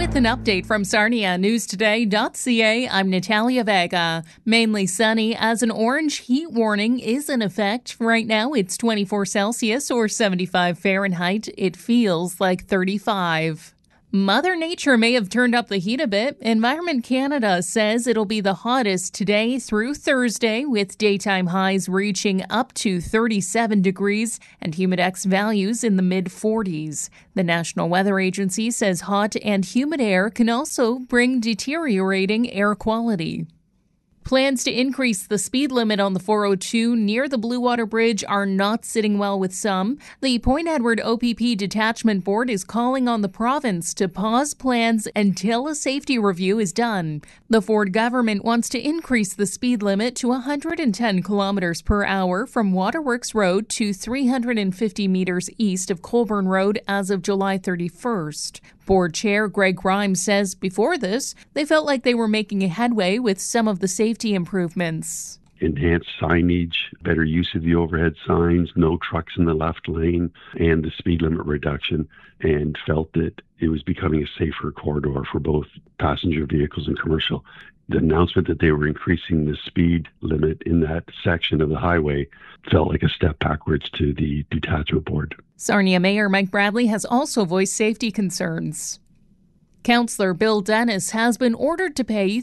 With an update from Sarnia NewsToday.ca, I'm Natalia Vega. Mainly sunny as an orange heat warning is in effect. Right now it's 24 Celsius or 75 Fahrenheit. It feels like 35. Mother Nature may have turned up the heat a bit. Environment Canada says it'll be the hottest today through Thursday, with daytime highs reaching up to 37 degrees and humidex values in the mid-40s. The National Weather Agency says hot and humid air can also bring deteriorating air quality. Plans to increase the speed limit on the 402 near the Blue Water Bridge are not sitting well with some. The Point Edward OPP Detachment Board is calling on the province to pause plans until a safety review is done. The Ford government wants to increase the speed limit to 110 kilometers per hour from Waterworks Road to 350 meters east of Colburn Road as of July 31st. Board Chair Greg Grimes says before this, they felt like they were making a headway with some of the safety improvements. Enhanced signage, better use of the overhead signs, no trucks in the left lane, and the speed limit reduction, and felt that it was becoming a safer corridor for both passenger vehicles and commercial. The announcement that they were increasing the speed limit in that section of the highway felt like a step backwards to the detachment board. Sarnia Mayor Mike Bradley has also voiced safety concerns. Councillor Bill Dennis has been ordered to pay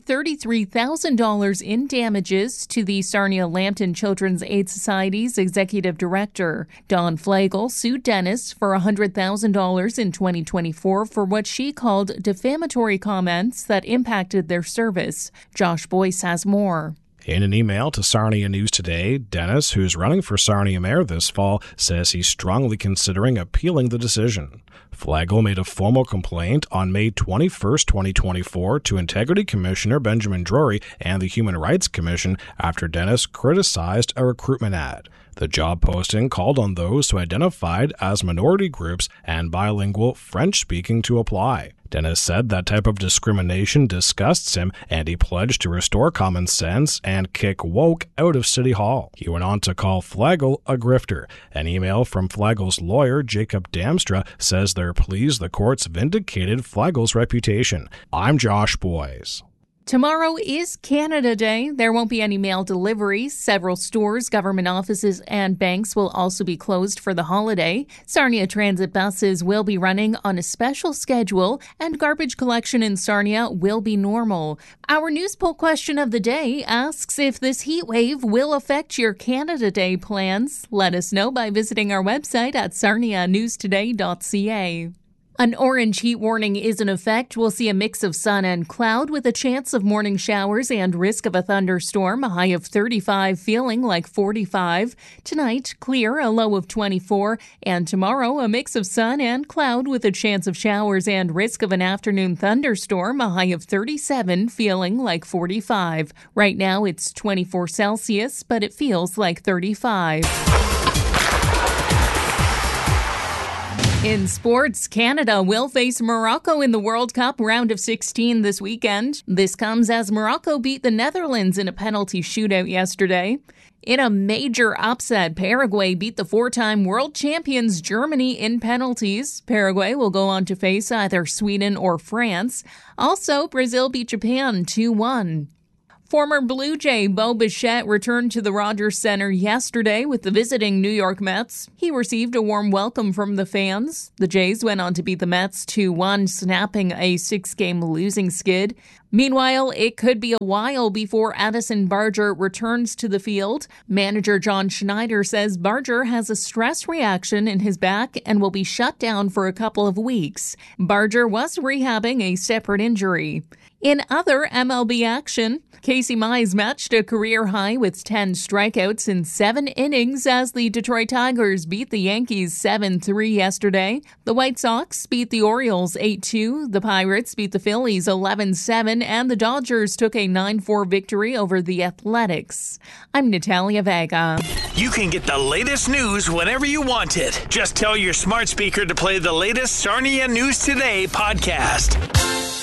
$33,000 in damages to the Sarnia-Lambton Children's Aid Society's executive director. Dawn Flagel sued Dennis for $100,000 in 2024 for what she called defamatory comments that impacted their service. Josh Boyce has more. In an email to Sarnia News Today, Dennis, who's running for Sarnia Mayor this fall, says he's strongly considering appealing the decision. Flagel made a formal complaint on May 21, 2024 to Integrity Commissioner Benjamin Drury and the Human Rights Commission after Dennis criticized a recruitment ad. The job posting called on those who identified as minority groups and bilingual French-speaking to apply. Dennis said that type of discrimination disgusts him, and he pledged to restore common sense and kick woke out of City Hall. He went on to call Flagel a grifter. An email from Flagel's lawyer, Jacob Damstra, says they're pleased the courts vindicated Flagel's reputation. I'm Josh Boyce. Tomorrow is Canada Day. There won't be any mail delivery. Several stores, government offices, and banks will also be closed for the holiday. Sarnia Transit buses will be running on a special schedule, and garbage collection in Sarnia will be normal. Our news poll question of the day asks if this heat wave will affect your Canada Day plans. Let us know by visiting our website at sarnianewstoday.ca. An orange heat warning is in effect. We'll see a mix of sun and cloud with a chance of morning showers and risk of a thunderstorm, a high of 35, feeling like 45. Tonight, clear, a low of 24. And tomorrow, a mix of sun and cloud with a chance of showers and risk of an afternoon thunderstorm, a high of 37, feeling like 45. Right now, it's 24 Celsius, but it feels like 35. In sports, Canada will face Morocco in the World Cup round of 16 this weekend. This comes as Morocco beat the Netherlands in a penalty shootout yesterday. In a major upset, Paraguay beat the four-time world champions Germany in penalties. Paraguay will go on to face either Sweden or France. Also, Brazil beat Japan 2-1. Former Blue Jay Bo Bichette returned to the Rogers Center yesterday with the visiting New York Mets. He received a warm welcome from the fans. The Jays went on to beat the Mets 2-1, snapping a 6-game losing skid. Meanwhile, it could be a while before Addison Barger returns to the field. Manager John Schneider says Barger has a stress reaction in his back and will be shut down for a couple of weeks. Barger was rehabbing a separate injury. In other MLB action, Casey Mize matched a career high with 10 strikeouts in 7 innings as the Detroit Tigers beat the Yankees 7-3 yesterday. The White Sox beat the Orioles 8-2, the Pirates beat the Phillies 11-7, and the Dodgers took a 9-4 victory over the Athletics. I'm Natalia Vega. You can get the latest news whenever you want it. Just tell your smart speaker to play the latest Sarnia News Today podcast.